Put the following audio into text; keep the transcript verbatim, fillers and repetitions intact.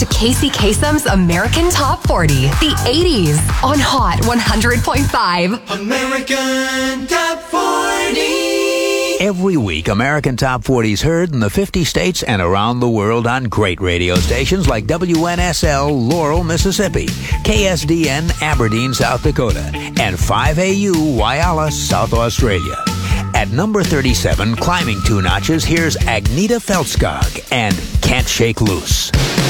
to Casey Kasem's American Top forty, the eighties, on Hot one hundred point five. American Top forty. Every week, American Top forty is heard in the fifty states and around the world on great radio stations like W N S L, Laurel, Mississippi, K S D N, Aberdeen, South Dakota, and five A U, Whyalla, South Australia. At number thirty-seven, climbing two notches, here's Agneta Feltskog and Can't Shake Loose.